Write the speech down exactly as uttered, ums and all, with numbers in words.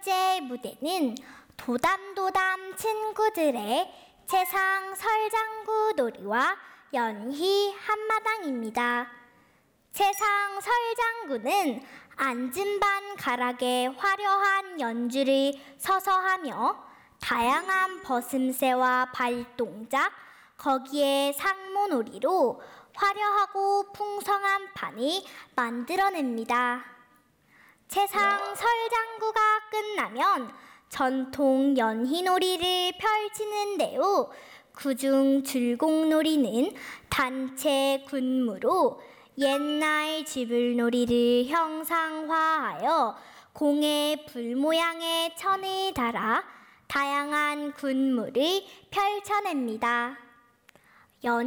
번째 무대는 도담도담 친구들의 세상 설장구 놀이와 연희 한마당입니다. 세상 설장구는 앉은 반 가락에 화려한 연주를 서서 하며 다양한 벗음새와 발동작, 거기에 상모놀이로 화려하고 풍성한 판을 만들어냅니다. 세상 설장구가 끝나면 전통 연희놀이를 펼치는데요. 그중 줄곡놀이는 단체 군무로 옛날 쥐불놀이를 형상화하여 공에 불 모양의 천을 달아 다양한 군무를 펼쳐냅니다. 연